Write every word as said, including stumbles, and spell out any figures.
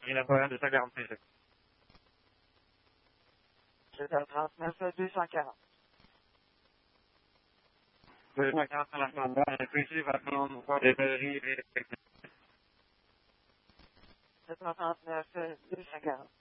Il a pas de cent quarante-cinq. sept heures trente-neuf, deux cent quarante. deux cent quarante sur la commande. Ici, va prendre pour des berries et sept heures trente-neuf, deux cent quarante.